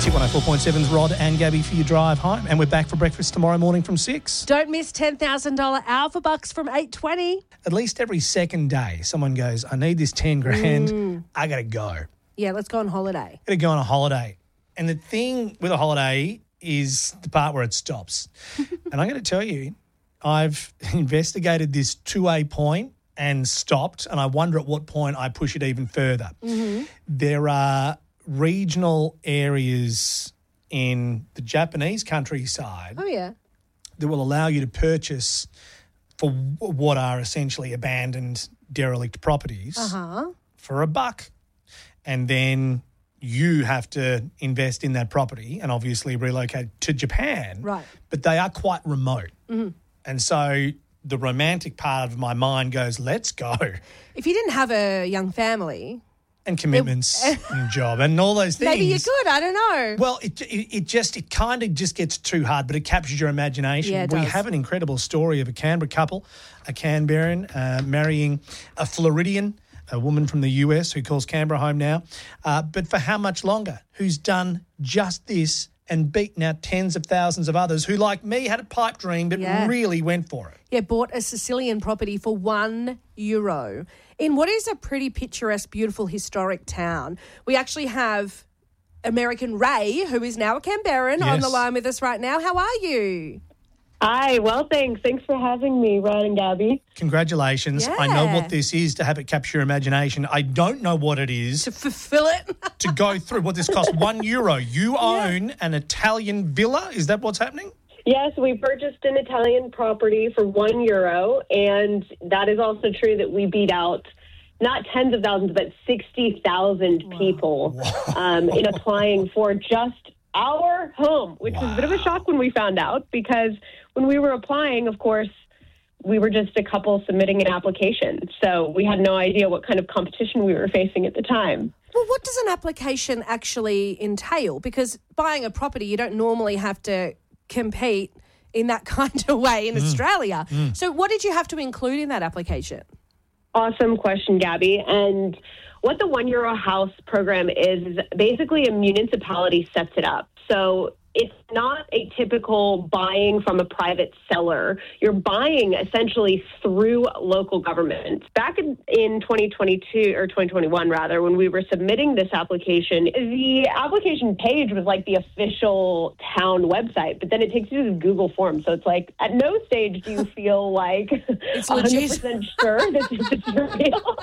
It's Hit 104.7's Rod and Gabby for your drive home. And we're back for breakfast tomorrow morning from 6. Don't miss $10,000 Alpha Bucks from 8:20. At least every second day, someone goes, I need this 10 grand. I got to go. Yeah, let's go on holiday. Got to go on a holiday. And the thing with a holiday is the part where it stops. And I'm going to tell you, I've investigated this to a point and stopped, and I wonder at what point I push it even further. There are regional areas in the Japanese countryside Oh, yeah. that will allow you to purchase for what are essentially abandoned, derelict properties for $1. And then you have to invest in that property and obviously relocate to Japan. Right. But they are quite remote. And so the romantic part of my mind goes, let's go. If you didn't have a young family, And commitments and job and all those things. maybe you could. I don't know. Well, it kind of just gets too hard, but it captures your imagination. Yeah, it We does. have an incredible story of a Canberra couple, a Canberran marrying a Floridian, a woman from the US who calls Canberra home now. But for how much longer? Who's done just this and beaten out tens of thousands of others who, like me, had a pipe dream but Yeah. really went for it. Yeah, bought a Sicilian property for €1 in what is a pretty picturesque, beautiful, historic town. We actually have American Ray, who is now a Canberran, on the Yes. line with us right now. How are you? Hi, well, thanks. Thanks for having me, Rod and Gabby. Congratulations. I know Yeah. what this is to have it capture your imagination. I don't know what it is To fulfill it? to go through what this cost. €1. You own an Italian villa. Is that what's happening? Yes, we purchased an Italian property for €1, and that is also true that we beat out not tens of thousands, but 60,000 people in applying for just our home, which was a bit of a shock when we found out, because when we were applying, of course, we were just a couple submitting an application. So we had no idea what kind of competition we were facing at the time. Well, what does an application actually entail? Because buying a property, you don't normally have to compete in that kind of way in Australia. So what did you have to include in that application? Awesome question, Gabby. And what the €1 house program is basically a municipality sets it up. So it's not a typical buying from a private seller. You're buying essentially through local government. Back in 2022 or 2021, rather, when we were submitting this application, the application page was like the official town website, but then it takes you to the Google form. So it's like at no stage do you feel like It's legit. 100% sure that this is real.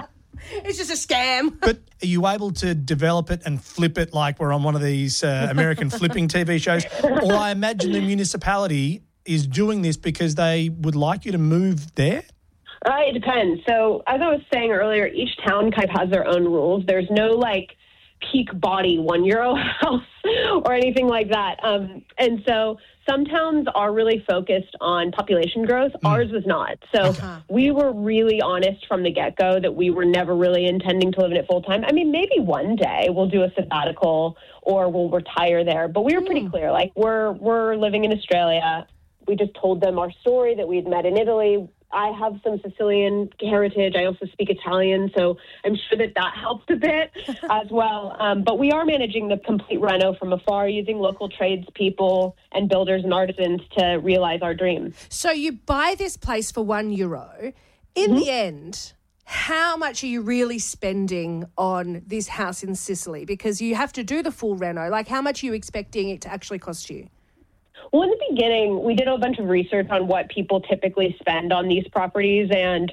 It's just a scam. But are you able to develop it and flip it like we're on one of these American flipping TV shows? Or I imagine the municipality is doing this because they would like you to move there? It depends. So as I was saying earlier, each town kind of has their own rules. There's no like peak body €1 house or anything like that. And so some towns are really focused on population growth. Ours was not. So we were really honest from the get-go that we were never really intending to live in it full-time. I mean, maybe one day we'll do a sabbatical or we'll retire there. But we were pretty clear, like we're living in Australia. We just told them our story that we'd met in Italy. I have some Sicilian heritage. I also speak Italian, so I'm sure that helped a bit as well. But we are managing the complete reno from afar using local tradespeople and builders and artisans to realize our dream. So you buy this place for €1. In the end, how much are you really spending on this house in Sicily? Because you have to do the full reno. Like, how much are you expecting it to actually cost you? Well, in the beginning, we did a bunch of research on what people typically spend on these properties, and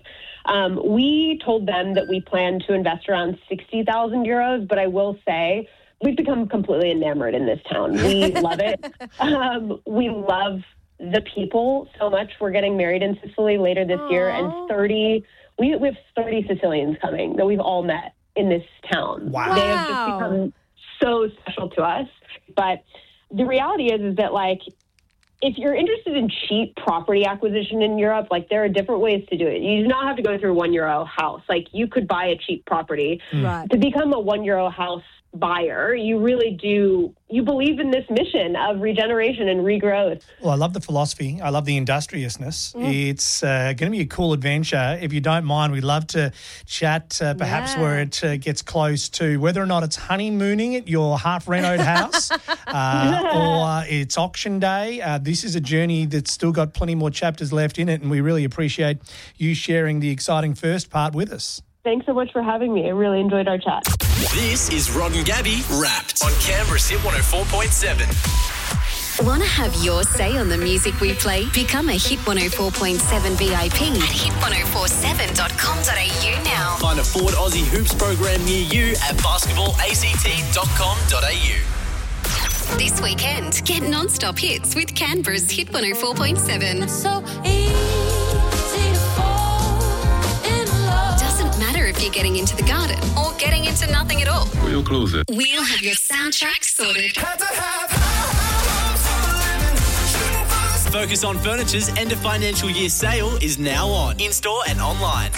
we told them that we plan to invest around €60,000, but I will say we've become completely enamored in this town. We love it. We love the people so much. We're getting married in Sicily later this year, and we have 30 Sicilians coming that we've all met in this town. Wow. They have just become so special to us. But the reality is that, like, if you're interested in cheap property acquisition in Europe, like, there are different ways to do it. You do not have to go through a €1 house. Like, you could buy a cheap property. Right. To become a €1 house buyer, you really do, you believe in this mission of regeneration and regrowth. Well, I love the philosophy. I love the industriousness. It's going to be a cool adventure. If you don't mind, we'd love to chat perhaps where it gets close to whether or not it's honeymooning at your half-renoed house or it's auction day. This is a journey that's still got plenty more chapters left in it, and we really appreciate you sharing the exciting first part with us. Thanks so much for having me. I really enjoyed our chat. This is Rod and Gabby Wrapped on Canberra's Hit 104.7. Want to have your say on the music we play? Become a Hit 104.7 VIP at hit1047.com.au now. Find a Ford Aussie Hoops program near you at basketballact.com.au. This weekend, get non-stop hits with Canberra's Hit 104.7. So easy to fall in love. Doesn't matter if you're getting into the garden or getting into nothing at all. We'll close it. We'll have your soundtrack sorted. Focus on Furniture's end of financial year sale is now on, in-store and online.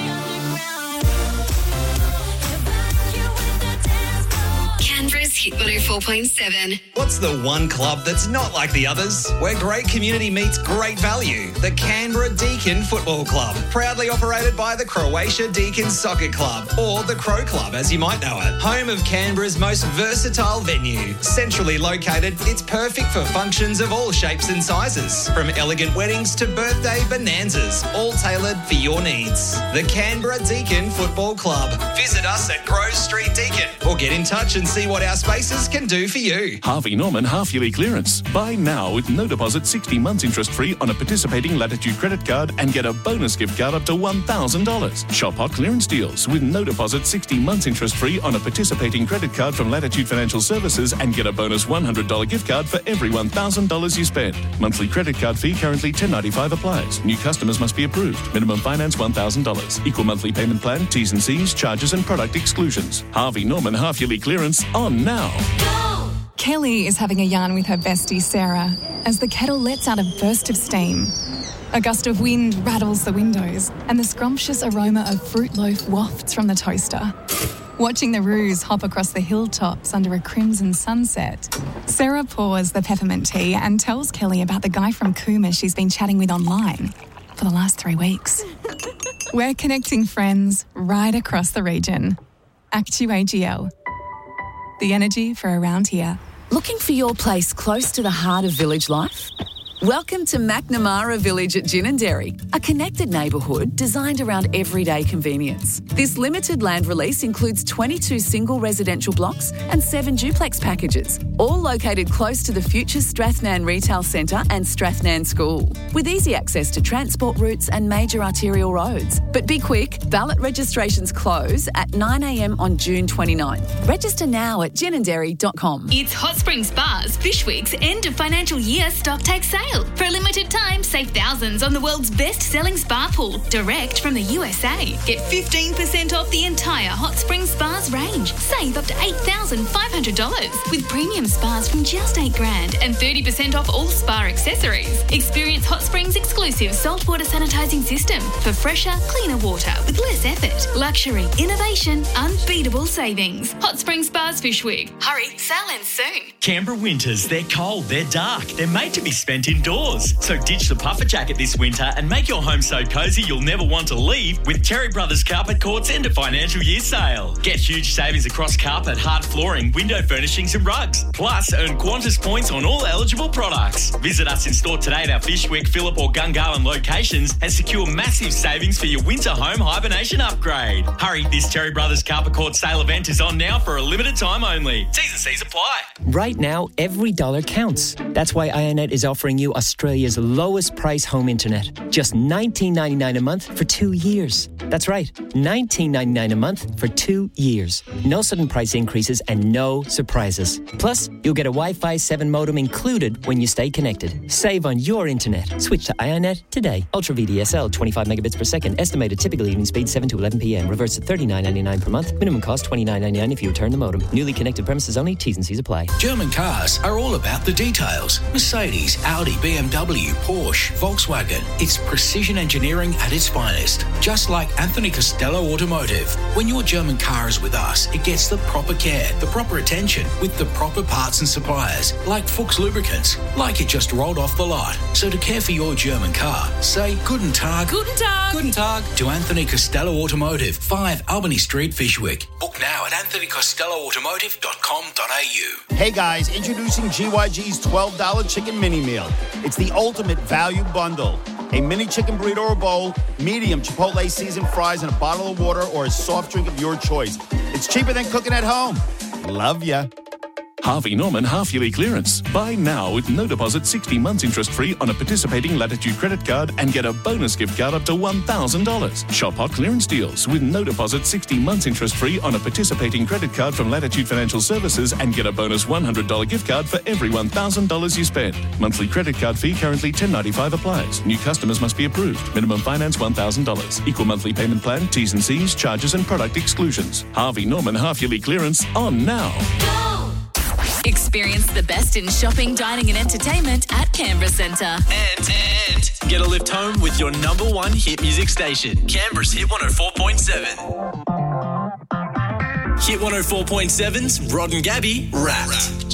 Canberra's Hit 104.7. What's the one club that's not like the others? Where great community meets great value. The Canberra Deakin Football Club. Proudly operated by the Croatia Deakin Soccer Club, or the Crow Club as you might know it. Home of Canberra's most versatile venue. Centrally located, it's perfect for functions of all shapes and sizes. From elegant weddings to birthday bonanzas, all tailored for your needs. The Canberra Deakin Football Club. Visit us at Grove Street Deakin or get in touch and see what our spaces can do for you. Harvey Norman half-yearly clearance. Buy now with no deposit, 60 months interest-free on a participating Latitude credit card and get a bonus gift card up to $1,000. Shop hot clearance deals with no deposit, 60 months interest-free on a participating credit card from Latitude Financial Services and get a bonus $100 gift card for every $1,000 you spend. Monthly credit card fee currently $10.95 applies. New customers must be approved. Minimum finance $1,000. Equal monthly payment plan, T's and C's, charges and product exclusions. Harvey Norman half-yearly clearance on now. Kelly is having a yarn with her bestie Sarah as the kettle lets out a burst of steam. A gust of wind rattles the windows and the scrumptious aroma of fruit loaf wafts from the toaster. Watching the roos hop across the hilltops under a crimson sunset, Sarah pours the peppermint tea and tells Kelly about the guy from Cooma she's been chatting with online for the last 3 weeks. We're connecting friends right across the region. Actu-AGL. The energy for around here. Looking for your place close to the heart of village life? Welcome to McNamara Village at Ginninderry, a connected neighbourhood designed around everyday convenience. This limited land release includes 22 single residential blocks and 7 duplex packages, all located close to the future Strathnan Retail Centre and Strathnan School, with easy access to transport routes and major arterial roads. But be quick, ballot registrations close at 9 a.m. on June 29. Register now at ginninderry.com. It's Hot Springs Spas Fish Week's end of financial year stock take sale. For a limited time, save thousands on the world's best-selling spa pool, direct from the USA. Get 15% off the entire Hot Springs Spas range. Save up to $8,500 with premium spas from just $8,000 and 30% off all spa accessories. Experience Hot Springs' exclusive saltwater sanitizing system for fresher, cleaner water with less effort. Luxury, innovation, unbeatable savings. Hot Springs Spas Fish Week. Hurry, sale ends soon. Canberra winters, they're cold, they're dark, they're made to be spent indoors. So ditch the puffer jacket this winter and make your home so cosy you'll never want to leave with Terry Brothers Carpet Court's end of financial year sale. Get huge savings across carpet, hard flooring, window furnishings and rugs. Plus, earn Qantas points on all eligible products. Visit us in store today at our Fishwick, Phillip or Gungahlin locations and secure massive savings for your winter home hibernation upgrade. Hurry, this Terry Brothers Carpet Court sale event is on now for a limited time only. T's and C's apply. Right now, every dollar counts. That's why IONET is offering you Australia's lowest price home internet. Just $19.99 a month for 2 years. That's right, $19.99 a month for 2 years. No sudden price increases and no surprises. Plus, you'll get a Wi-Fi 7 modem included when you stay connected. Save on your internet. Switch to IONET today. Ultra VDSL, 25 megabits per second. Estimated typical evening speed 7 to 11 p.m. Reverse to $39.99 per month. Minimum cost $29.99 if you return the modem. Newly connected premises only. T's and C's apply. German cars are all about the details. Mercedes, Audi, Audi, BMW, Porsche, Volkswagen. It's precision engineering at its finest. Just like Anthony Costello Automotive. When your German car is with us, it gets the proper care, the proper attention, with the proper parts and suppliers, like Fuchs Lubricants, like it just rolled off the lot. So to care for your German car, say Guten Tag. Guten Tag. Guten Tag to Anthony Costello Automotive, 5 Albany Street, Fishwick. Book now at anthonycostelloautomotive.com.au. Hey guys, introducing GYG's $12 chicken mini meal. It's the ultimate value bundle. A mini chicken burrito or bowl, medium Chipotle seasoned fries, and a bottle of water or a soft drink of your choice. It's cheaper than cooking at home. Love ya. Harvey Norman half-yearly clearance. Buy now with no deposit, 60 months interest-free on a participating Latitude credit card and get a bonus gift card up to $1,000. Shop hot clearance deals with no deposit, 60 months interest-free on a participating credit card from Latitude Financial Services and get a bonus $100 gift card for every $1,000 you spend. Monthly credit card fee currently $10.95 applies. New customers must be approved. Minimum finance $1,000. Equal monthly payment plan, T's and C's, charges and product exclusions. Harvey Norman half-yearly clearance on now. Experience the best in shopping, dining and entertainment at Canberra Centre. And get a lift home with your number one hit music station, Canberra's Hit 104.7. Hit 104.7's Rod and Gabby Wrapped.